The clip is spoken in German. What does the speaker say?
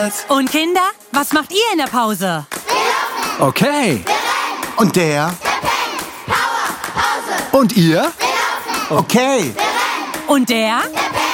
jedenfalls. Und Kinder, was macht ihr in der Pause? Okay. Und der? Und ihr? Okay. Und der? Der